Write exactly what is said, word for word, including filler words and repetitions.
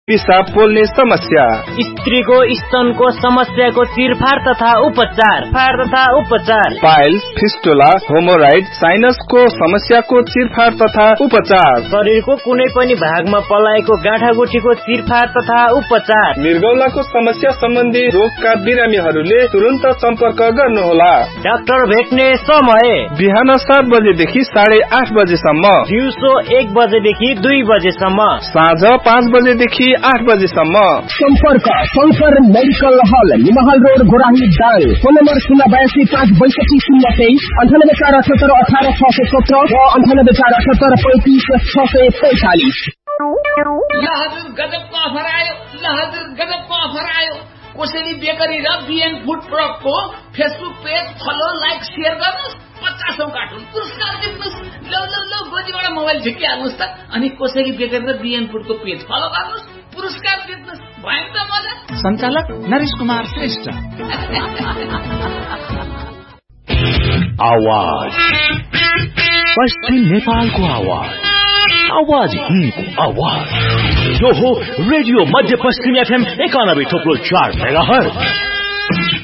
पिसाब पोल्ने समस्या, स्त्रीको स्तनको समस्याको चिरफार तथा उपचार फार तथा उपचार, पाइल्स, फिस्टुला, होमोराइड, साइनसको समस्याको चिरफार तथा उपचार, शरीरको कुनै पनि भागमा पलाएको गाँठागुठीको चिरफार तथा उपचार, मृगौलाको समस्या सम्बन्धी रोगका बिरामीहरूले तुरन्त सम्पर्क गर्नुहोला। डाक्टर भेट्ने समय बिहान सात बजेदेखि साढे आठ बजेसम्म, दिउँसो एक बजेदेखि दुई बजेसम्म, साँझ पाँच बजेदेखि आठ बजेसम्म। सम्पर्क शंकर मेडिकल हल, निमहल रोड, गोराही दाङ। फोन नम्बर शून्य बयासी पाँच बैसठी शून्य तेइस, अन्ठानब्बे चार अठहत्तर अठारह छ सय सत्र र अन्ठानब्बे चार अठहत्तर पैंतिस छ सय पैंतालिस। ल हजुर गजबको अफर आयो, ल हजुर गजबको अफर आयो। कोसेली बेकरी र बिएन food ट्रकको Facebook page follow, like, share गर्नुहोस्। पचासौं कार्टुन पुरस्कार जित्नुहोस्। ल ल ल गोजीबाट मोबाइल झिकिहाल्नुहोस् त, अनि कोसेली बेकरी र बिएन फुडको पेज फलो गर्नुहोस्, पुरस्कार जित्नुहोस्। भयो त मजा। सञ्चालक नरेश कुमार श्रेष्ठ। आवाज पश्चिम नेपालको आवाज, आवाज हिन्दको आवाज। यो हो रेडियो मध्य पश्चिम एफएम एकानब्बे थोप्लो चार मेगाहर्ज।